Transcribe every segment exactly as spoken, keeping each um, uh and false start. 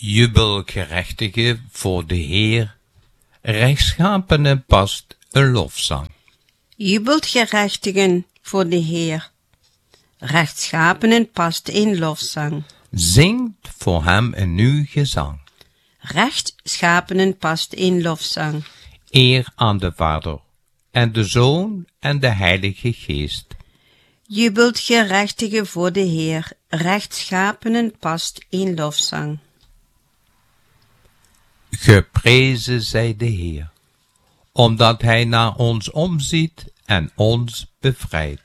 Jubel, gerechtige, voor de Heer, rechtsschapene past een lofzang. Jubelt, gerechtigen, voor de Heer, rechtschapenen past een lofzang. Zingt voor hem een nieuw gezang. Rechtschapenen past een lofzang. Eer aan de Vader, en de Zoon en de Heilige Geest. Jubelt, gerechtige, voor de Heer, rechtschapenen past een lofzang. Geprezen zij de Heer, omdat hij naar ons omziet en ons bevrijdt.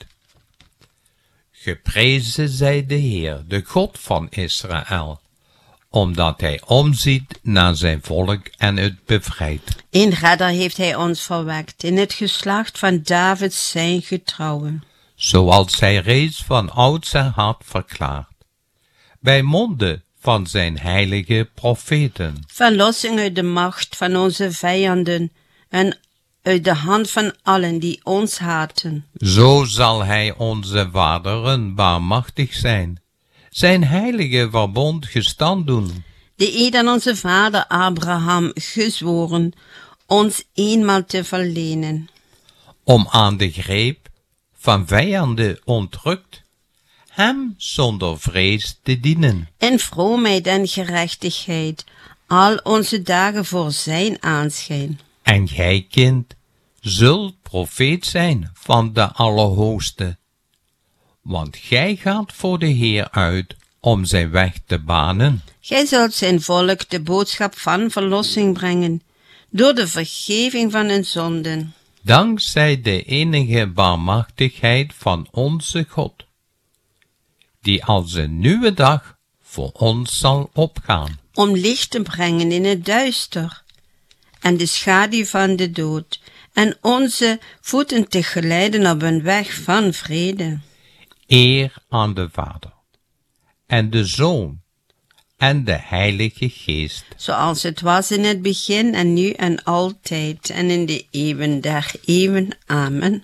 Geprezen zij de Heer, de God van Israël, omdat hij omziet naar zijn volk en het bevrijdt. Een redder heeft hij ons verwekt, in het geslacht van David zijn getrouwen. Zoals hij reeds van oudsher had verklaard, bij monden van zijn heilige profeten. Verlossing uit de macht van onze vijanden en uit de hand van allen die ons haten. Zo zal hij onze vaderen barmachtig zijn, zijn heilige verbond gestand doen. De eed aan onze vader Abraham gezworen, ons eenmaal te verlenen. Om aan de greep van vijanden ontrukt, hem zonder vrees te dienen. In vroomheid en gerechtigheid, al onze dagen voor zijn aanschijn. En gij, kind, zult profeet zijn van de Allerhoogste, want gij gaat voor de Heer uit om zijn weg te banen. Gij zult zijn volk de boodschap van verlossing brengen, door de vergeving van hun zonden. Dankzij de enige barmachtigheid van onze God, die als een nieuwe dag voor ons zal opgaan. Om licht te brengen in het duister, en de schaduw van de dood, en onze voeten te geleiden op een weg van vrede. Eer aan de Vader, en de Zoon, en de Heilige Geest. Zoals het was in het begin, en nu en altijd, en in de eeuwen der eeuwen. Amen.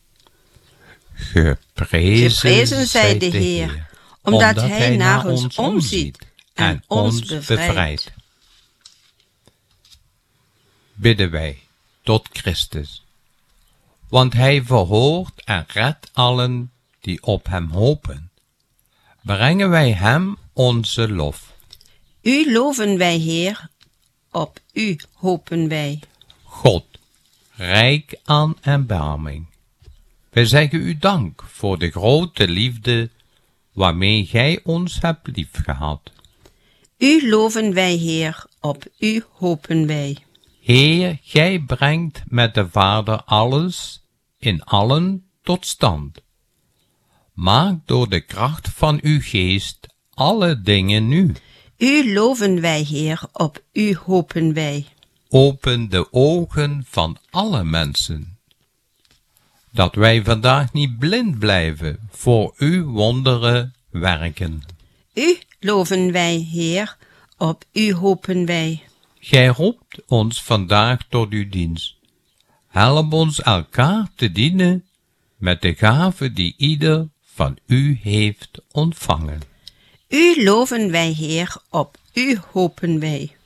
Geprezen, Geprezen zij de Heer, omdat, omdat hij naar ons omziet en ons bevrijdt. Bidden wij tot Christus, want hij verhoort en redt allen die op hem hopen. Brengen wij hem onze lof. U loven wij, Heer, op u hopen wij. God, rijk aan erbarming, wij zeggen u dank voor de grote liefde waarmee gij ons hebt liefgehad. U loven wij, Heer, op u hopen wij. Heer, gij brengt met de Vader alles in allen tot stand. Maak door de kracht van uw geest alle dingen nieuw. U loven wij, Heer, op u hopen wij. Open de ogen van alle mensen, dat wij vandaag niet blind blijven voor uw wondere werken. U loven wij, Heer, op u hopen wij. Gij roept ons vandaag tot uw dienst. Help ons elkaar te dienen met de gave die ieder van u heeft ontvangen. U loven wij, Heer, op u hopen wij.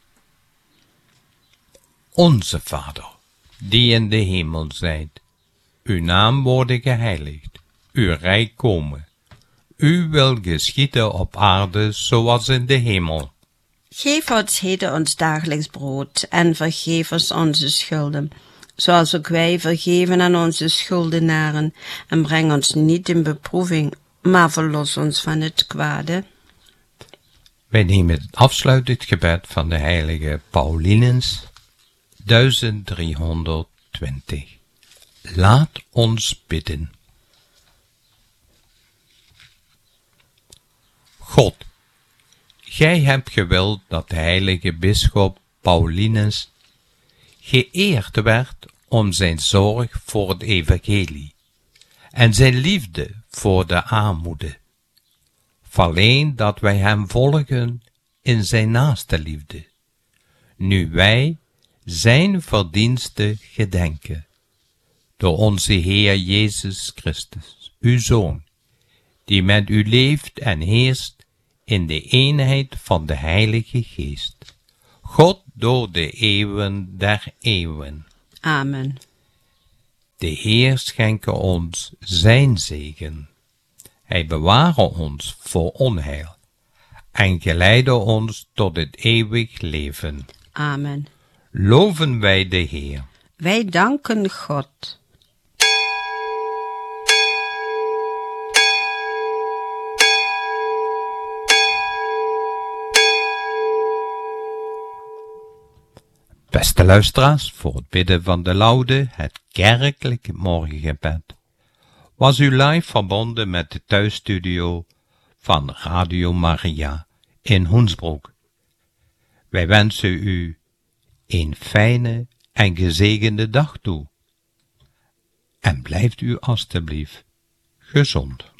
Onze Vader, die in de hemel zijt, uw naam worden geheiligd, uw rijk komen. Uw wil geschieden op aarde zoals in de hemel. Geef ons heden ons dagelijks brood en vergeef ons onze schulden, zoals ook wij vergeven aan onze schuldenaren. En breng ons niet in beproeving, maar verlos ons van het kwade. Wij nemen het afsluitend gebed van de heilige Paulinus, duizend driehonderdtwintig. Laat ons bidden. God, gij hebt gewild dat de heilige bisschop Paulinus geëerd werd om zijn zorg voor het evangelie en zijn liefde voor de armoede. Verleen dat wij hem volgen in zijn naaste liefde, nu wij zijn verdiensten gedenken, door onze Heer Jezus Christus, uw Zoon, die met u leeft en heerst in de eenheid van de Heilige Geest, God door de eeuwen der eeuwen. Amen. De Heer schenke ons zijn zegen. Hij beware ons voor onheil en geleide ons tot het eeuwig leven. Amen. Loven wij de Heer. Wij danken God. Beste luisteraars, voor het bidden van de laude, het kerkelijk morgengebed, was u live verbonden met de thuisstudio van Radio Maria in Hoensbroek. Wij wensen u een fijne en gezegende dag toe. En blijft u alstublieft gezond.